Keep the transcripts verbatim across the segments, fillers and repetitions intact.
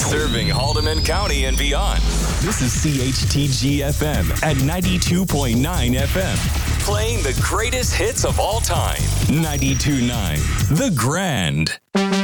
Serving Haldeman County and beyond. This is C H T G F M at ninety-two point nine F M. Playing the greatest hits of all time. ninety-two point nine The Grand.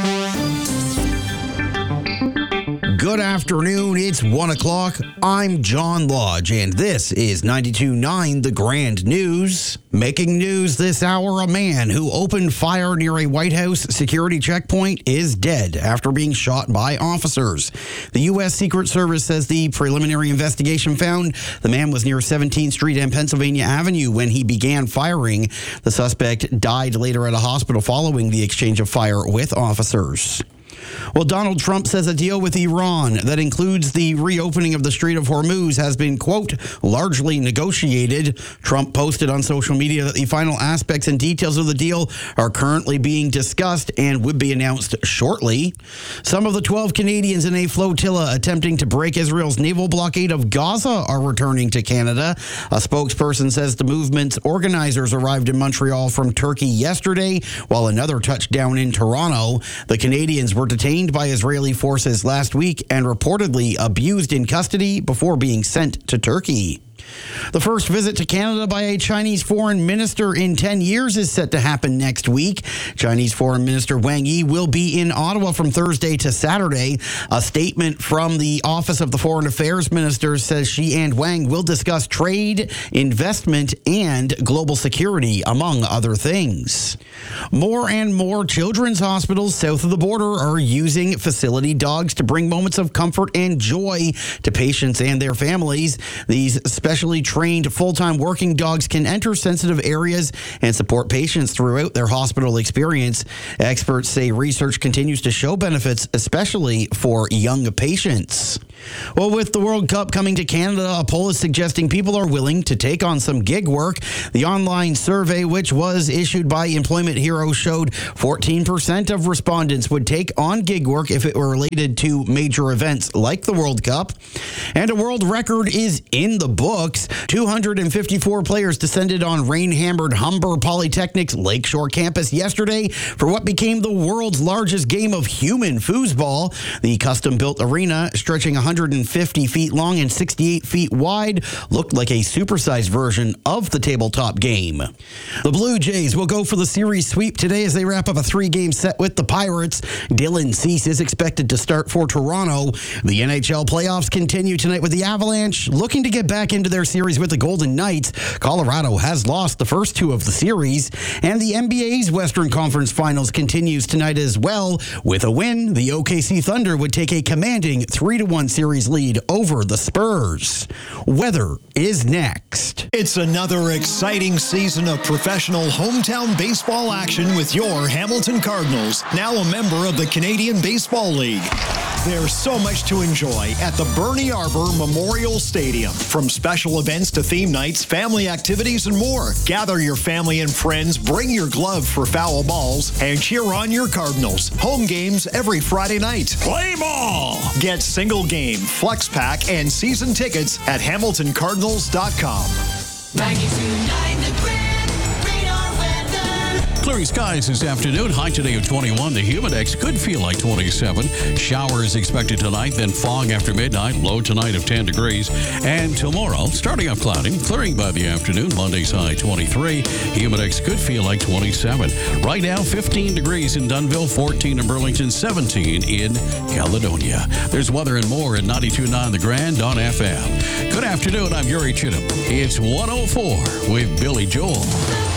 Good afternoon. It's one o'clock. I'm John Lodge, and this is ninety-two point nine The Grand News. Making news this hour, a man who opened fire near a White House security checkpoint is dead after being shot by officers. The U S Secret Service says the preliminary investigation found the man was near seventeenth Street and Pennsylvania Avenue when he began firing. The suspect died later at a hospital following the exchange of fire with officers. Well, Donald Trump says a deal with Iran that includes the reopening of the Strait of Hormuz has been, quote, largely negotiated. Trump posted on social media that the final aspects and details of the deal are currently being discussed and would be announced shortly. Some of the twelve Canadians in a flotilla attempting to break Israel's naval blockade of Gaza are returning to Canada. A spokesperson says the movement's organizers arrived in Montreal from Turkey yesterday, while another touched down in Toronto. The Canadians were detained by Israeli forces last week and reportedly abused in custody before being sent to Turkey. The first visit to Canada by a Chinese foreign minister in ten years is set to happen next week. Chinese Foreign Minister Wang Yi will be in Ottawa from Thursday to Saturday. A statement from the Office of the Foreign Affairs Minister says she and Wang will discuss trade, investment, and global security, among other things. More and more children's hospitals south of the border are using facility dogs to bring moments of comfort and joy to patients and their families. These specially trained full-time working dogs can enter sensitive areas and support patients throughout their hospital experience. Experts say research continues to show benefits, especially for young patients. Well, with the World Cup coming to Canada, a poll is suggesting people are willing to take on some gig work. The online survey, which was issued by Employment Hero, showed fourteen percent of respondents would take on gig work if it were related to major events like the World Cup. And a world record is in the books. two hundred fifty-four players descended on rain-hammered Humber Polytechnic's Lakeshore campus yesterday for what became the world's largest game of human foosball. The custom-built arena, stretching one hundred fifty feet long and sixty-eight feet wide, looked like a supersized version of the tabletop game. The Blue Jays will go for the series sweep today as they wrap up a three-game set with the Pirates. Dylan Cease is expected to start for Toronto. The N H L playoffs continue tonight with the Avalanche looking to get back into their series with the Golden Knights. Colorado has lost the first two of the series. And the N B A's Western Conference Finals continues tonight as well. With a win, the O K C Thunder would take a commanding three to one series lead over the Spurs. Weather is next. It's another exciting season of professional hometown baseball action with your Hamilton Cardinals, now a member of the Canadian Baseball League. There's so much to enjoy at the Bernie Arbor Memorial Stadium. From special events to theme nights, family activities, and more. Gather your family and friends, bring your glove for foul balls, and cheer on your Cardinals. Home games every Friday night. Play ball! Get single game, flex pack, and season tickets at hamilton cardinals dot com. ninety-two point nine The Grand Radar Weather. Clearing skies this afternoon. High today of twenty-one. The Humidex could feel like twenty-seven. Showers expected tonight, then fog after midnight. Low tonight of ten degrees. And tomorrow, starting off cloudy, clearing by the afternoon. Monday's high twenty-three. Humidex could feel like twenty-seven. Right now, fifteen degrees in Dunnville, fourteen in Burlington, seventeen in Caledonia. There's weather and more at ninety-two point nine The Grand on F M. Good afternoon. I'm Yuri Chittum. It's one oh four with Billy Joel.